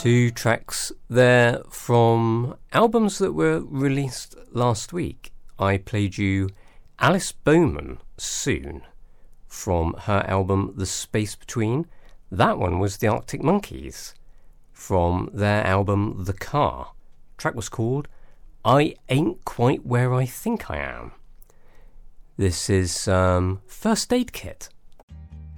Two tracks there from albums that were released last week. I played you Alice Bowman, Soon, from her album The Space Between. That one was the Arctic Monkeys from their album The Car. The track was called I Ain't Quite Where I Think I Am. This is First Aid Kit.